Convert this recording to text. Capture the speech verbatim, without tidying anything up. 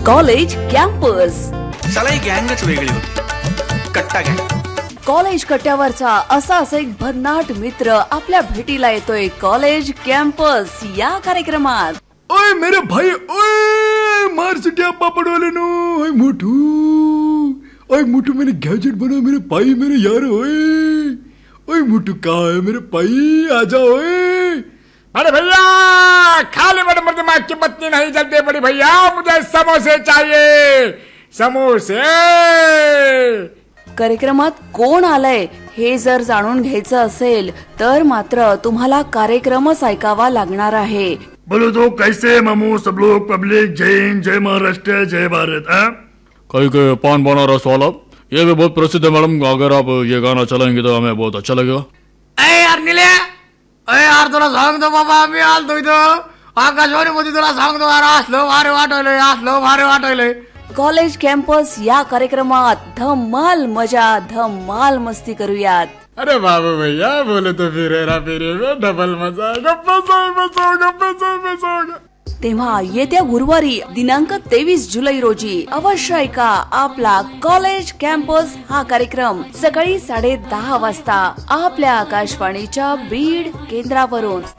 College campus. साला ही गँगच वेगळी होती, कट्टा गँग. कॉलेज कट्ट्यावरचा असाच एक भन्नाट मित्र आपल्या भेटीला येतोय कॉलेज कॅम्पस या कार्यक्रमात. ओए मेरे भाई, ओए मार सिटिया पापड़ वाले नो, ओए मोटू, ओए मोटू मैंने गैजेट बना मेरे भाई मेरे यार. ओए ओए मोटू कहाँ है मेरे भाई, आजा. ओए अरे भैया खाली बड़े मर्द माँ की बत्ती नहीं जलती बड़ी भैया, मुझे समोसे चाहिए, समोसे. कार्यक्रमात कोण आलंय हे जर जाणून घ्यायचं असेल तर मात्र तुम्हाला कार्यक्रमच ऐकावा लागणार आहे. बोलो तो कैसे मामू सब लोग, पब्लिक जय हिंद, जय महाराष्ट्र, जय भारत. कहीं के पान बनारस वाला ये भी बहुत प्रसिद्ध है मैडम, अगर आप ये गाना चलाएंगे तो हमें बहुत अच्छा लगेगा. अरे यार निले, अरे यार तुला सांगतो बाबा, आम्ही आलतो इथं आकाशवाणी मध्ये, तुला सांगतो यार असलं भारी वाटवलंय, असलं भारी वाटवलंय. कॉलेज कॅम्पस या कार्यक्रमात धमाल मजा धमाल मस्ती करूयात. अरे बाबू भैया बोले तो फिर हेरा फेरी में डबल मजा, गप्पा सो बसो, गप्पा सो बसो. तेव्हा येत्या गुरुवारी दिनांक तेवीस जुलै रोजी अवश्य ऐका आपला कॉलेज कॅम्पस हा कार्यक्रम सकाळी साडे दहा वाजता आपल्या आकाशवाणीच्या बीड केंद्रावरून.